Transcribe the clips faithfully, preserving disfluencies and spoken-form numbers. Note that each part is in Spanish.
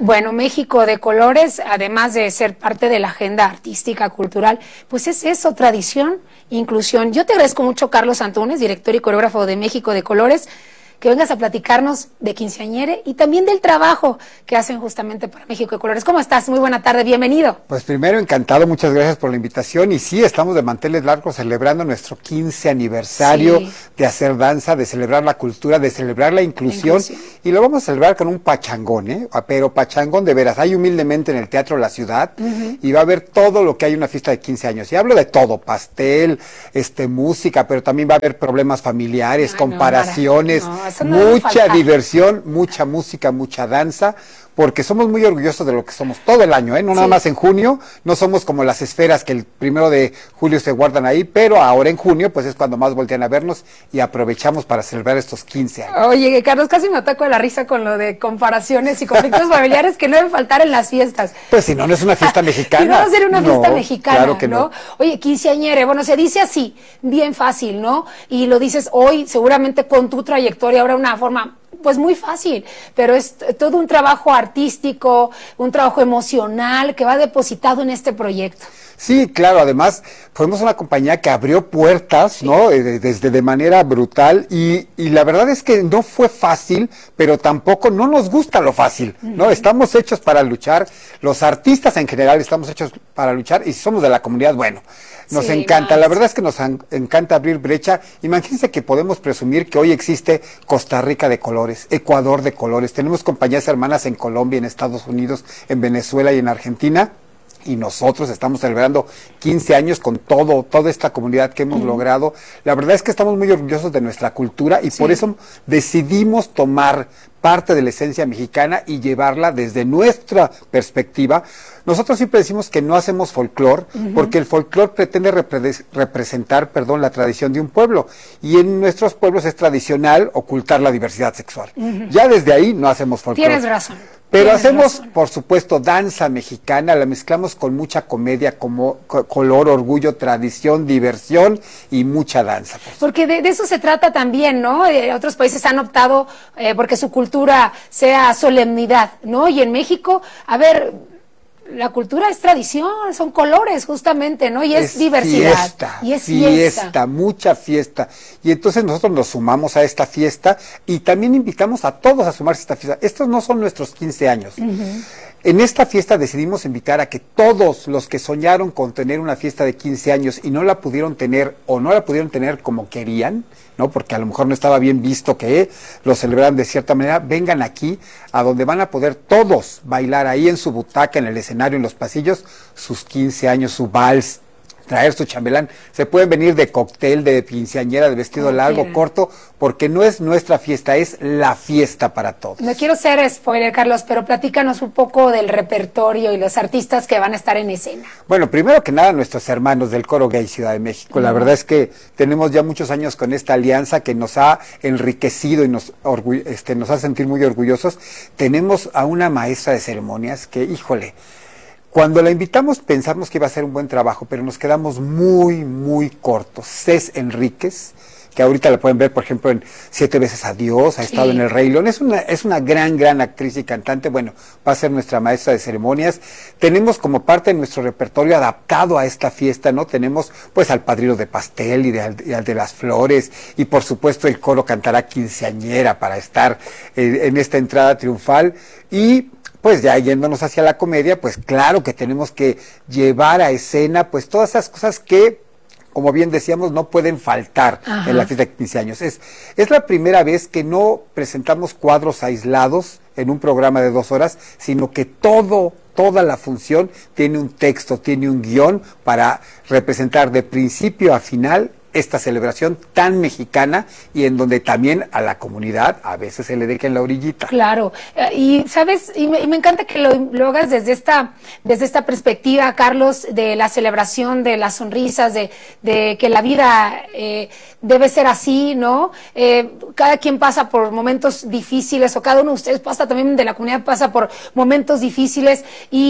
Bueno, México de Colores, además de ser parte de la agenda artística, cultural, pues es eso, tradición, inclusión. Yo te agradezco mucho, Carlos Antunes, director y coreógrafo de México de Colores, que vengas a platicarnos de Quinceañere y también del trabajo que hacen justamente para México de Colores. ¿Cómo estás? Muy buena tarde, bienvenido. Pues primero, encantado, muchas gracias por la invitación. Y sí, estamos de manteles largos celebrando nuestro quince aniversario sí. de hacer danza, de celebrar la cultura, de celebrar la inclusión. La inclusión. Y lo vamos a celebrar con un pachangón, ¿eh? Pero pachangón de veras. Hay humildemente en el Teatro La Ciudad uh-huh. y va a haber todo lo que hay en una fiesta de quince años. Y hablo de todo, pastel, este, música, pero también va a haber problemas familiares, Ay, comparaciones. No, no. Mucha diversión, mucha música, mucha danza, porque somos muy orgullosos de lo que somos todo el año, ¿eh? No sí. nada más en junio, no somos como las esferas que el primero de julio se guardan ahí, pero ahora en junio pues es cuando más voltean a vernos y aprovechamos para celebrar estos quince años. Oye, Carlos, casi me ataco de la risa con lo de comparaciones y conflictos familiares que no deben faltar en las fiestas. Pues si no, no es una fiesta mexicana. Si no va a ser una fiesta no, mexicana, claro que no. ¿no? Oye, quinceañere, bueno, se dice así, bien fácil, ¿no? Y lo dices hoy, seguramente con tu trayectoria, ahora una forma pues muy fácil, pero es todo un trabajo artístico, un trabajo emocional que va depositado en este proyecto. Sí, claro, además fuimos una compañía que abrió puertas, sí. ¿no? Desde de manera brutal y, y la verdad es que no fue fácil, pero tampoco no nos gusta lo fácil, ¿no? Uh-huh. Estamos hechos para luchar, los artistas en general estamos hechos para luchar y si somos de la comunidad, bueno, nos sí, encanta, más. La verdad es que nos encanta abrir brecha. Imagínense que podemos presumir que hoy existe Costa Rica de Colores, Ecuador de Colores, tenemos compañías hermanas en Colombia, en Estados Unidos, en Venezuela y en Argentina. Y nosotros estamos celebrando quince años con todo, toda esta comunidad que hemos uh-huh. logrado. La verdad es que estamos muy orgullosos de nuestra cultura y sí. por eso decidimos tomar parte de la esencia mexicana y llevarla desde nuestra perspectiva. Nosotros siempre decimos que no hacemos folclore, uh-huh. porque el folclore pretende repre- representar, perdón, la tradición de un pueblo. Y en nuestros pueblos es tradicional ocultar la diversidad sexual. Uh-huh. Ya desde ahí no hacemos folclore. Tienes razón. Pero Tienes hacemos, razón. por supuesto, danza mexicana, la mezclamos con mucha comedia, como co- color, orgullo, tradición, diversión y mucha danza. Porque de, de eso se trata también, ¿no? Eh, otros países han optado eh, porque su cultura sea solemnidad, ¿no? Y en México, a ver, la cultura es tradición, son colores justamente, ¿no? Y es, es diversidad. Fiesta, y es fiesta, fiesta, mucha fiesta. Y entonces nosotros nos sumamos a esta fiesta y también invitamos a todos a sumarse a esta fiesta. Estos no son nuestros quince años. Uh-huh. En esta fiesta decidimos invitar a que todos los que soñaron con tener una fiesta de quince años y no la pudieron tener o no la pudieron tener como querían, ¿no? Porque a lo mejor no estaba bien visto que lo celebraran de cierta manera, vengan aquí a donde van a poder todos bailar ahí en su butaca, en el escenario, en los pasillos, sus quince años, su vals, traer su chambelán. Se pueden venir de cóctel, de quinceañera, de vestido oh, largo, bien. corto, porque no es nuestra fiesta, es la fiesta para todos. No quiero ser spoiler, Carlos, pero platícanos un poco del repertorio y los artistas que van a estar en escena. Bueno, primero que nada, nuestros hermanos del Coro Gay Ciudad de México. Uh-huh. La verdad es que tenemos ya muchos años con esta alianza que nos ha enriquecido y nos, orgu- este, nos hace sentir muy orgullosos. Tenemos a una maestra de ceremonias que, híjole, cuando la invitamos pensamos que iba a ser un buen trabajo, pero nos quedamos muy, muy cortos. Cés Enríquez, que ahorita la pueden ver, por ejemplo, en Siete veces Adiós, ha estado sí. en El Rey León, es una, es una gran, gran actriz y cantante, bueno, va a ser nuestra maestra de ceremonias. Tenemos como parte de nuestro repertorio adaptado a esta fiesta, ¿no? Tenemos pues al Padrino de Pastel y, de, y al de las Flores, y por supuesto el coro cantará Quinceañera para estar eh, en esta entrada triunfal, y pues ya yéndonos hacia la comedia, pues claro que tenemos que llevar a escena pues todas esas cosas que, como bien decíamos, no pueden faltar Ajá. en la fiesta de quince años. Es, es la primera vez que no presentamos cuadros aislados en un programa de dos horas, sino que todo, toda la función tiene un texto, tiene un guión para representar de principio a final esta celebración tan mexicana y en donde también a la comunidad a veces se le deja en la orillita. Claro, y sabes, y me, y me encanta que lo, lo hagas desde esta, desde esta perspectiva, Carlos, de la celebración, de las sonrisas, de, de que la vida eh, debe ser así, ¿no? Eh, cada quien pasa por momentos difíciles, o cada uno de ustedes pasa también, de la comunidad pasa por momentos difíciles,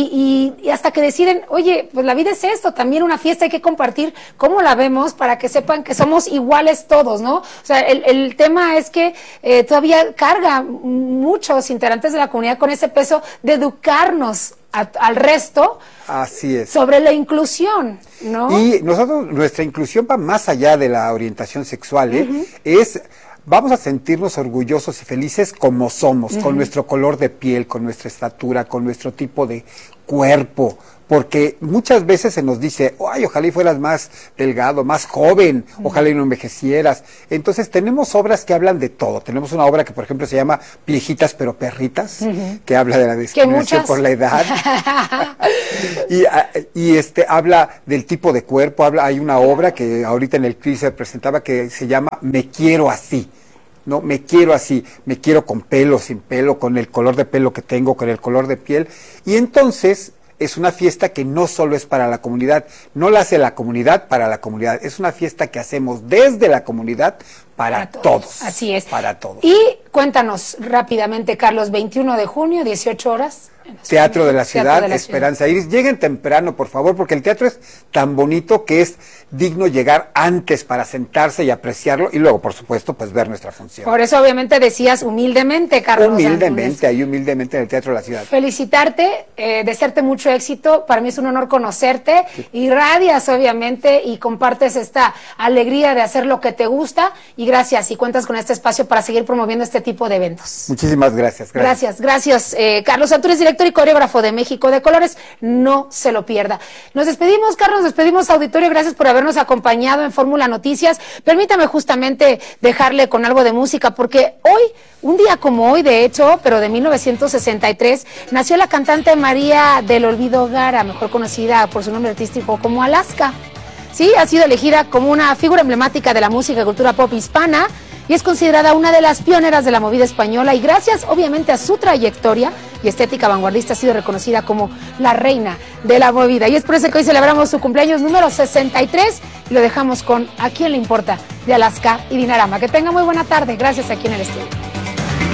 y, y, y hasta que deciden, oye, pues la vida es esto, también una fiesta, hay que compartir cómo la vemos para que sepa sepan que somos iguales todos, ¿no? O sea, el, el tema es que eh, todavía carga muchos integrantes de la comunidad con ese peso de educarnos a, al resto. Así es. Sobre la inclusión, ¿no? Y nosotros, nuestra inclusión va más allá de la orientación sexual, ¿eh? Uh-huh. Es... Vamos a sentirnos orgullosos y felices como somos, uh-huh. con nuestro color de piel, con nuestra estatura, con nuestro tipo de cuerpo, porque muchas veces se nos dice, ay, ojalá y fueras más delgado, más joven, uh-huh. ojalá y no envejecieras. Entonces tenemos obras que hablan de todo. Tenemos una obra que, por ejemplo, se llama Viejitas pero Perritas, uh-huh. que habla de la discriminación por la edad. y, y este habla del tipo de cuerpo. Habla, hay una obra que ahorita en el clip se presentaba que se llama Me quiero así. No, me quiero así, me quiero con pelo, sin pelo, con el color de pelo que tengo, con el color de piel. Y entonces es una fiesta que no solo es para la comunidad, no la hace la comunidad para la comunidad, es una fiesta que hacemos desde la comunidad para, para todos. todos. Así es. Para todos. Y cuéntanos rápidamente, Carlos, veintiuno de junio, dieciocho horas. Teatro de la Ciudad, de la Esperanza ciudad. Iris. Lleguen temprano, por favor, porque el teatro es tan bonito que es digno llegar antes para sentarse y apreciarlo y luego, por supuesto, pues ver nuestra función. Por eso, obviamente, decías humildemente, Carlos. Humildemente, ahí humildemente en el Teatro de la Ciudad. Felicitarte, eh, desearte mucho éxito. Para mí es un honor conocerte. Sí. Irradias, obviamente, y compartes esta alegría de hacer lo que te gusta. Y gracias, y cuentas con este espacio para seguir promoviendo este tipo de eventos. Muchísimas gracias. Gracias, gracias. gracias eh, Carlos Antúnez, director y coreógrafo de México de Colores, no se lo pierda. Nos despedimos, Carlos, despedimos auditorio, gracias por habernos acompañado en Fórmula Noticias. Permítame justamente dejarle con algo de música, porque hoy, un día como hoy, de hecho, pero de mil novecientos sesenta y tres, nació la cantante María del Olvido Gara, mejor conocida por su nombre artístico como Alaska. Sí, ha sido elegida como una figura emblemática de la música y cultura pop hispana, y es considerada una de las pioneras de la movida española, y gracias obviamente a su trayectoria y estética vanguardista ha sido reconocida como la reina de la movida, y es por eso que hoy celebramos su cumpleaños número sesenta y tres y lo dejamos con ¿A quién le importa? De Alaska y Dinarama. Que tenga muy buena tarde, gracias aquí en el estudio.